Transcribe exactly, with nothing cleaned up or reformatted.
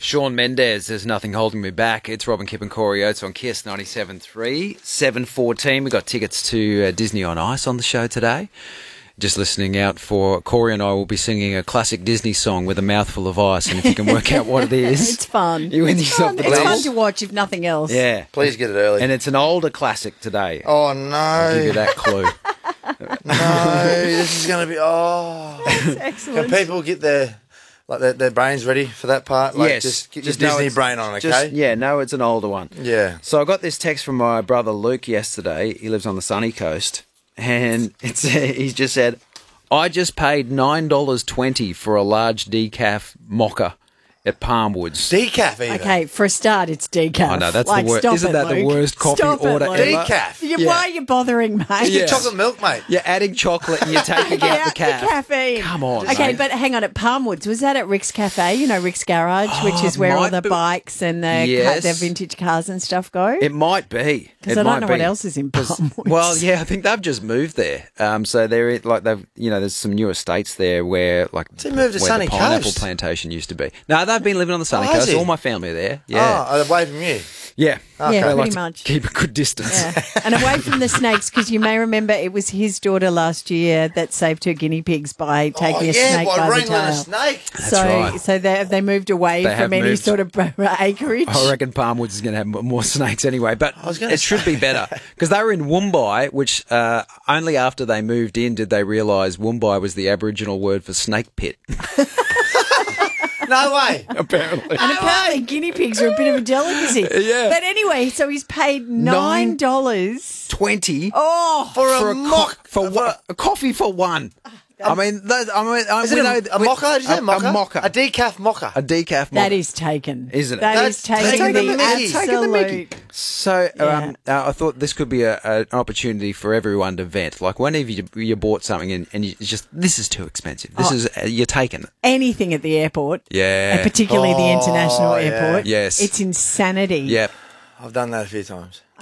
Shawn Mendes, There's Nothing Holding Me Back. It's Robin Kipp and Corey Oates on Kiss ninety-seven point three, seven fourteen. We've got tickets to uh, Disney on Ice on the show today. Just listening out for Corey and I will be singing a classic Disney song with a mouthful of ice, and if you can work out what it is. It's fun. You win it's yourself fun. the It's best. fun to watch, if nothing else. Yeah. Please get it early. And it's an older classic today. Oh, no. I'll give you that clue. No, this is going to be... Oh. That's excellent. Can people get their... Like their, their brains ready for that part? Like Yes. Just get Just your know Disney it's- brain on, okay? Just, yeah, no, it's an older one. Yeah. So I got this text from my brother Luke yesterday. He lives on the sunny coast. And it's he's just said, I just paid nine dollars twenty for a large decaf mocha at Palmwoods. Decaf even. Okay, for a start, it's decaf. I know, that's like, the worst. stop Isn't it, that the Luke. worst coffee Stop it, order Luke. ever? Decaf. You- Yeah. Why are you bothering, mate? Get Yeah. chocolate milk, mate. You're adding chocolate and you're taking out the the caf. caffeine. Come on, Okay, mate. but hang on. At Palmwoods, was that at Rick's Cafe? You know, Rick's Garage, Oh, which is where all might the be. bikes and the, Yes. the vintage cars and stuff go? It might be. Because It I don't might know be. what else is in Palmwoods. Well, yeah, I think they've just moved there. Um, so they're like they've, you know, there's some new estates there where like So they moved to where Sunny the pineapple Coast? plantation used to be. No, they've been living on the sunny Oh, has coast. he? All my family are there. Yeah, Oh, away from you. yeah, Yeah, They pretty like to much. keep a good distance. Yeah. And away from the snakes, because you may remember it was his daughter last year that saved her guinea pigs by taking oh, a yeah, snake by by the wrangling tail. a snake. so, right. so they they moved away They from have any moved. sort of acreage. I reckon Palmwoods is going to have m- more snakes anyway, but was gonna it should be better because they were in Woombai, which uh, only after they moved in did they realise Woombai was the Aboriginal word for snake pit. No way. Apparently, And apparently guinea pigs are a bit of a delicacy. Yeah. But anyway, so he's paid nine dollars. twenty Oh, For a, for a mock. co- for one, a coffee for one. I mean, that, I mean, I- Is we it know a, a we- mocha? Did you say a, mocha? a mocha, A decaf mocha. a decaf mocha. that is taken. Isn't it? That That's is taking taking the the mickey. absolute. Taking the mickey. So Yeah. um, uh, I thought this could be a, a, an opportunity for everyone to vent. Like whenever you, you bought something and, and you it's just this is too expensive. This Oh. is uh, you're taking it. Anything at the airport. Yeah. And particularly the Oh, international yeah. airport. Yes. It's insanity. Yep. I've done that a few times.